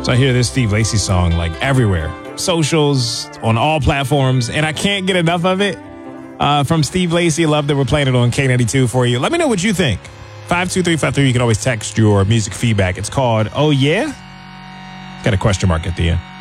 So I hear this Steve Lacy song like everywhere. Socials, on all platforms, and I can't get enough of it. From Steve Lacy, love that we're playing it on K92 for you. Let me know what you think. 52353, you can always text your music feedback. It's called Oh Yeah? Got a question mark at the end.